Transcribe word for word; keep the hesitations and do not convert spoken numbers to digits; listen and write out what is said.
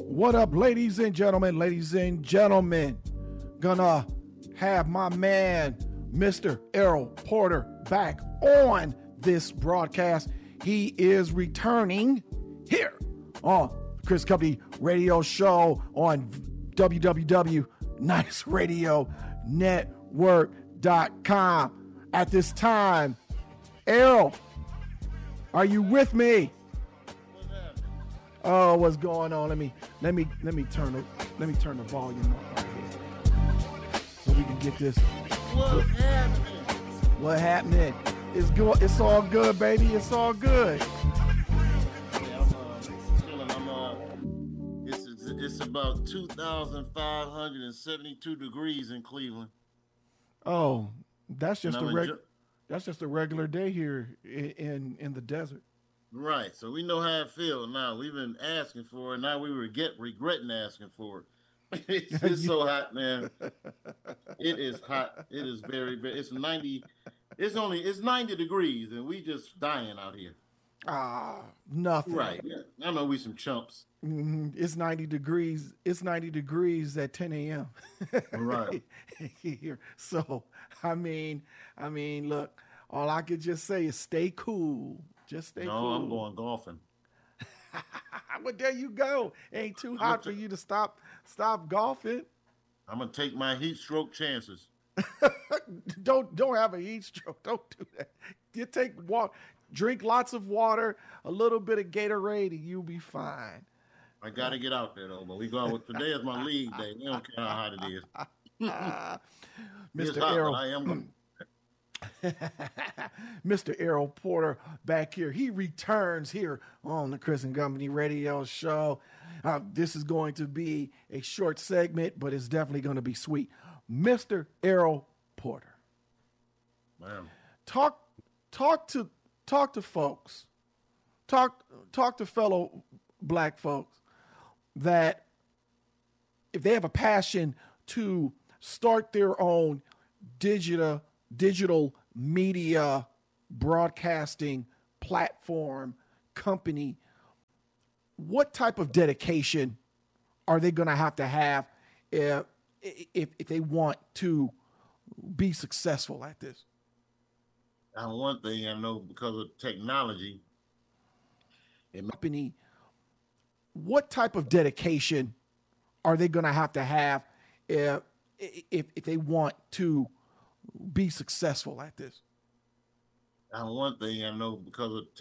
What up, ladies and gentlemen, ladies and gentlemen? Gonna have my man, Mister Errol Porter, back on this broadcast. He is returning here on Chris Company Radio Show on w w w dot nice radio network dot com. At this time, Errol, are you with me? Oh, what's going on? Let me let me let me turn the let me turn the volume up right here so we can get this. What happened? What happening? It's good. It's all good, baby. It's all good. Yeah, I'm uh, chilling. I'm uh, it's it's, it's about two thousand five hundred seventy-two degrees in Cleveland. Oh, that's just a And I'm reg- enjo- that's just a regular day here in, in in the desert. Right, so we know how it feels now. We've been asking for it. Now we regret regretting asking for it. it's it's so hot, man. It is hot. It is very, very. It's ninety. It's only it's ninety degrees, and we just dying out here. Ah, nothing. Right. Yeah. I know we some chumps. Mhm. It's ninety degrees. It's ninety degrees at ten a.m. Right. here. So I mean, I mean, look. All I could just say is stay cool. Just stay No, cool. I'm going golfing. But there you go. Ain't too hot for you to stop stop golfing. I'm gonna take my heat stroke chances. don't don't have a heat stroke. Don't do that. You take water, drink lots of water, a little bit of Gatorade, and you'll be fine. I got to get out there though. But we going with today is my league day. We don't care how hot it is. It's Mister hot, Errol, but I am going. Mister Errol Porter back here. He returns here on the Chris and Company Radio Show. Uh, this is going to be a short segment, but it's definitely going to be sweet. Mister Errol Porter, Man. talk, talk to, talk to folks, talk, talk to fellow black folks that if they have a passion to start their own digital digital media broadcasting platform company, what type of dedication are they going to have to have if, if if they want to be successful at this? Now, one thing I know because of technology, it may- Company, what type of dedication are they going to have to have if if if they want to be successful at this? now, one thing I know because of